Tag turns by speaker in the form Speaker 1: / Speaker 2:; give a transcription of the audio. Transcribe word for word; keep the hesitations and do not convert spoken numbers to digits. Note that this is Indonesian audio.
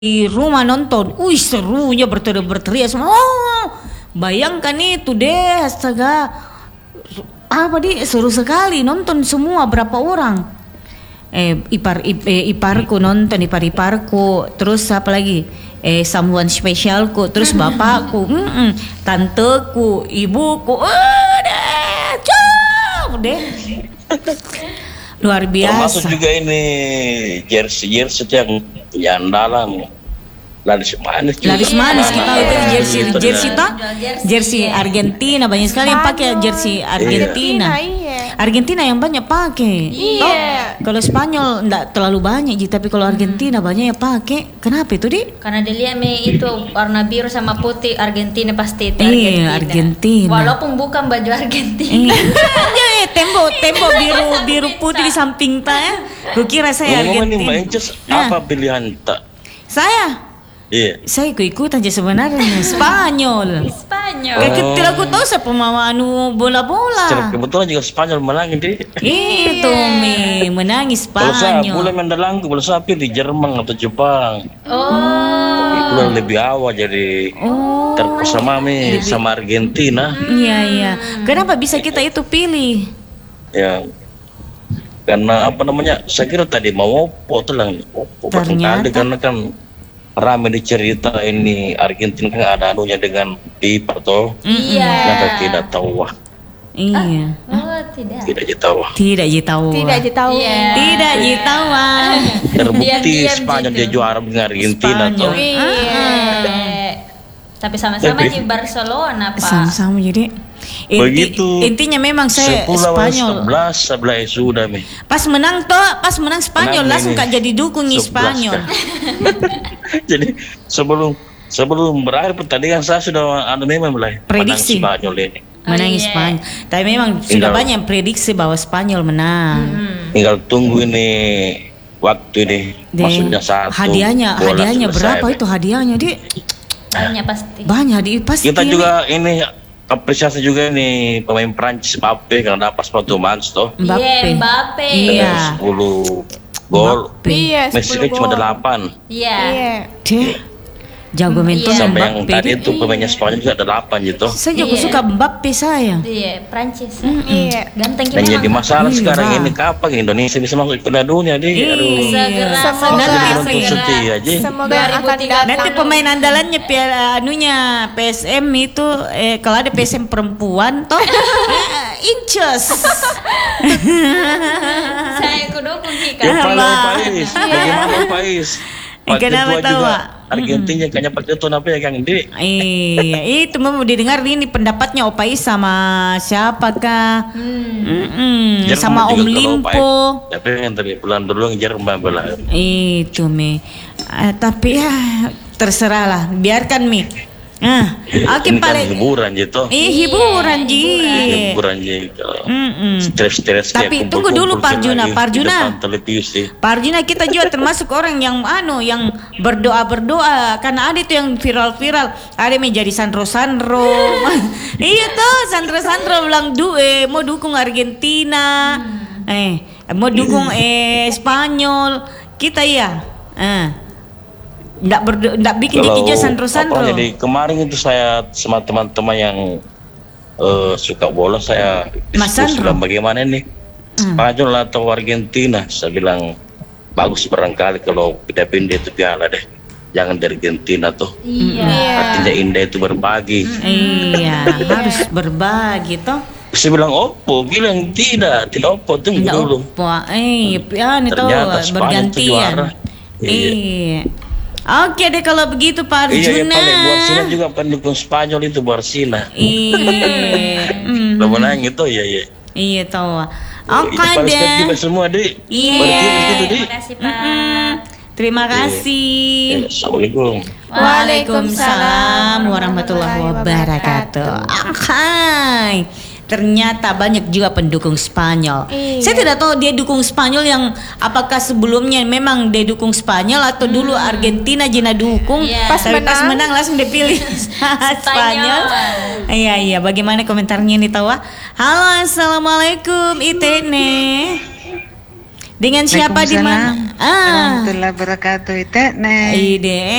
Speaker 1: di rumah nonton, wih serunya berteriak-berteriak semua. Oh, bayangkan itu deh, astaga, apa di seru sekali nonton semua berapa orang. Eh ipar ip, eh, iparku nonton, ipar iparku, terus apa lagi? Eh someone spesialku, terus bapakku, mm -mm, tanteku, ibuku, udah, jauh deh. Luar biasa.
Speaker 2: Termasuk juga ini jersey jersey yang yang dalam laris manis juga.
Speaker 1: Laris manis kita itu jersey
Speaker 2: Itu
Speaker 1: jersey
Speaker 2: dia.
Speaker 1: toh jersey Argentina, banyak sekali yang pakai jersey Argentina.
Speaker 3: Iya.
Speaker 1: Argentina yang banyak pakai.
Speaker 3: Iya.
Speaker 1: Toh, kalau Spanyol enggak terlalu banyak, Ji, tapi kalau Argentina banyak yang pakai. Kenapa itu, Di?
Speaker 4: Karena dia me itu warna biru sama putih Argentina pasti itu
Speaker 1: Iya, Argentina.
Speaker 4: Walaupun bukan baju Argentina.
Speaker 1: Iya, tembok tembok biru biru putih di samping ta ya. Kukira saya
Speaker 2: Ngomong-ngomong nih Mbak
Speaker 1: Argentina.
Speaker 2: Inces,
Speaker 1: Nah,
Speaker 2: apa pilihan tak?
Speaker 1: saya
Speaker 2: Iya.
Speaker 1: saya ikut-ikut aja sebenarnya Spanyol.
Speaker 4: Spanyol.
Speaker 1: Kayak
Speaker 2: Oh.
Speaker 1: tidak aku tahu siapa mau anu
Speaker 2: Secara
Speaker 1: bola-bola.
Speaker 2: kebetulan juga Spanyol menang ini.
Speaker 1: Itu mi menangis
Speaker 2: Kalau saya boleh
Speaker 1: Spanyol.
Speaker 2: mendalang, kalau saya pilih Jerman atau Jepang.
Speaker 4: Oh.
Speaker 2: Itu yang lebih awal jadi
Speaker 1: Oh,
Speaker 2: terpesona nih sama Argentina.
Speaker 1: iya iya. Kenapa bisa kita itu pilih?
Speaker 2: Ya, karena apa namanya? Saya kira tadi mau Oppo tuh lah, Oppo
Speaker 1: Ternyata.
Speaker 2: kali karena kan ramai dicerita ini Argentina kan ada anunya dengan Pipa toh.
Speaker 4: Iya.
Speaker 2: Yang tidak tahu wah,
Speaker 1: Iya.
Speaker 4: Oh, tidak.
Speaker 2: tidak tahu wah.
Speaker 1: Tidak Ji tahu.
Speaker 3: Tidak aja tahu.
Speaker 4: Iya.
Speaker 1: Tidak Ji tahu. ah.
Speaker 2: Terbukti
Speaker 4: Diam-diam
Speaker 2: Spanyol
Speaker 4: gitu.
Speaker 2: dia juara dengan Argentina
Speaker 1: Spanyol.
Speaker 2: toh.
Speaker 3: Iya.
Speaker 4: Eh, Tapi sama-sama
Speaker 2: Tapi-
Speaker 4: di Barcelona, Pak.
Speaker 1: Sama-sama jadi. Inti,
Speaker 2: Begitu.
Speaker 1: intinya memang saya
Speaker 2: Sepuluh lawan
Speaker 1: Spanyol.
Speaker 2: sebelas, sebelas sudah mi.
Speaker 1: Pas menang toh, pas menang Spanyol
Speaker 2: Menang
Speaker 1: langsung
Speaker 2: ini.
Speaker 1: kak jadi dukung nih
Speaker 2: Sebelas,
Speaker 1: Spanyol.
Speaker 2: kan. Jadi sebelum sebelum berakhir pertandingan saya sudah anu memang mulai
Speaker 1: Prediksi.
Speaker 2: menang Spanyol ini.
Speaker 1: Menang
Speaker 4: Oh, iya.
Speaker 1: Spanyol. Tapi memang sudah
Speaker 2: Tinggal-
Speaker 1: banyak yang prediksi bahwa Spanyol menang.
Speaker 2: Tinggal tunggu ini waktu ini
Speaker 1: Deh,
Speaker 2: maksudnya satu.
Speaker 1: hadiahnya,
Speaker 2: bola
Speaker 1: hadiahnya
Speaker 2: selesai,
Speaker 1: berapa
Speaker 2: Mi.
Speaker 1: itu hadiahnya, Di?
Speaker 4: Banyak pasti.
Speaker 1: Banyak di pasti.
Speaker 2: Kita
Speaker 1: Mi.
Speaker 2: juga ini apresiasi juga nih pemain Prancis Mbappe karena dapat sepatu emas toh.
Speaker 1: Mbappe.
Speaker 4: Iya, Mbappe.
Speaker 1: Iya.
Speaker 2: sepuluh gol.
Speaker 1: Mbappe.
Speaker 3: Iya,
Speaker 2: Messi
Speaker 3: sepuluh
Speaker 2: kan cuma
Speaker 3: gol.
Speaker 2: delapan.
Speaker 4: Iya.
Speaker 3: Iya.
Speaker 1: Deh, jago mental
Speaker 4: Iya.
Speaker 2: Sampai yang
Speaker 1: Mbappe.
Speaker 2: tadi
Speaker 1: Di.
Speaker 2: itu pemainnya Spanyol juga ada delapan gitu.
Speaker 1: Saya juga
Speaker 4: Iya.
Speaker 1: suka Mbappe saya.
Speaker 4: Iya, Prancis.
Speaker 3: Iya.
Speaker 4: Ganteng
Speaker 2: Dan
Speaker 4: kita.
Speaker 2: jadi masalah
Speaker 1: Iya.
Speaker 2: sekarang ini kapan Indonesia bisa masuk ke Piala Dunia deh. Aduh.
Speaker 4: Segera,
Speaker 3: Semoga.
Speaker 2: Jadi
Speaker 4: segera,
Speaker 2: nonton
Speaker 4: segera.
Speaker 2: setia aja.
Speaker 3: Semoga akan
Speaker 4: dua ribu tiga puluh.
Speaker 3: datang.
Speaker 1: Nanti pemain andalannya piala anunya P S M itu eh, kalau ada P S M perempuan toh eh, Inces.
Speaker 4: Saya ikut dukung Kika.
Speaker 2: Ya kalau
Speaker 1: Mbak.
Speaker 2: Pais, bagaimana Pais?
Speaker 1: Eh, kenapa
Speaker 2: Ketua
Speaker 1: tahu,
Speaker 2: juga
Speaker 1: Wak?
Speaker 2: Argentina kayaknya Pak Ketua apa ya Kang Di?
Speaker 1: Iya, itu mau didengar ini pendapatnya Opais sama siapakah? Mm-mm,
Speaker 2: Jerman
Speaker 1: sama
Speaker 2: juga
Speaker 1: Om
Speaker 2: kalau
Speaker 1: Limpo.
Speaker 2: Pais. Tapi yang tadi bulan dulu yang Jerman belah.
Speaker 1: Itu Mi. Eh, tapi ya terserah lah, biarkan Mi. Ah, oke
Speaker 2: Ini kan
Speaker 1: paling
Speaker 2: hiburan gitu.
Speaker 1: Ih, hiburan Ji.
Speaker 2: Hiburan gitu.
Speaker 1: Mm-mm.
Speaker 2: Stres-stres
Speaker 1: Tapi
Speaker 2: kayak
Speaker 1: tunggu dulu,
Speaker 2: kumpul-kumpul
Speaker 1: Parjuna,
Speaker 2: lagi
Speaker 1: Parjuna.
Speaker 2: di depan televisi.
Speaker 1: Pak Arjuna, kita juga termasuk orang yang anu yang berdoa berdoa karena ada itu yang viral viral ada yang jadi Sandro Sandro iya tuh Sandro Sandro bilang du eh, mau dukung Argentina eh mau dukung eh Spanyol kita ya eh ndak berdo ndak bikin
Speaker 2: Kalau
Speaker 1: dikija Sandro Sandro
Speaker 2: apa, jadi kemarin itu saya sama teman-teman yang eh, suka bola saya
Speaker 1: Mas
Speaker 2: diskusi
Speaker 1: Sandro.
Speaker 2: bilang, bagaimana nih Spanyol atau Argentina, saya bilang bagus barangkali kalau pindah-pindah itu piala deh, jangan dari Argentina tuh.
Speaker 4: Iya.
Speaker 2: Artinya indah itu berbagi.
Speaker 1: iya harus berbagi toh
Speaker 2: Saya bilang Oppo, bilang tidak, tidak Oppo, tunggu
Speaker 1: ndak
Speaker 2: dulu.
Speaker 1: apa eh ya nih tuh
Speaker 2: Ternyata Spanyol tuh
Speaker 1: bergantian
Speaker 2: juara. Iya.
Speaker 1: iya oke deh kalau begitu Pak
Speaker 2: Iya, ya
Speaker 1: Arjuna.
Speaker 2: paling Barcelona juga pendukung Spanyol itu Barcelona.
Speaker 1: Iya. Mm.
Speaker 2: Udah menang itu ya ya.
Speaker 1: Iya tahu.
Speaker 2: Itu
Speaker 1: Oke
Speaker 2: paling
Speaker 1: deh.
Speaker 2: sekali juga semua deh.
Speaker 1: Iya.
Speaker 2: Berarti begitu deh.
Speaker 4: Terima kasih, Pak.
Speaker 1: Mm. Terima kasih.
Speaker 2: Ya, Assalamualaikum.
Speaker 1: Waalaikumsalam warahmatullahi wabarakatuh. Oke. Ternyata banyak juga pendukung Spanyol.
Speaker 3: Iya.
Speaker 1: Saya tidak tahu dia dukung Spanyol yang apakah sebelumnya memang dia dukung Spanyol atau dulu Argentina Jina dukung.
Speaker 4: Iya.
Speaker 1: Pas,
Speaker 3: Pas
Speaker 1: pas
Speaker 3: menang.
Speaker 1: menang langsung dipilih Spanyol. Iya iya. Bagaimana komentarnya nih tawa? Halo assalamualaikum Itene. Dengan siapa di mana?
Speaker 3: Waalaikumsalam
Speaker 1: Ah,
Speaker 3: warahmatullahi wabarakatuh. Ite, Neng.
Speaker 1: ide